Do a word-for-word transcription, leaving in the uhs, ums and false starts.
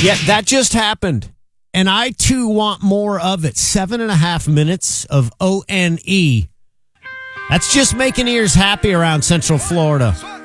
Yeah, that just happened. And I, too, want more of it. Seven and a half minutes of O N E. That's just making ears happy around Central Florida.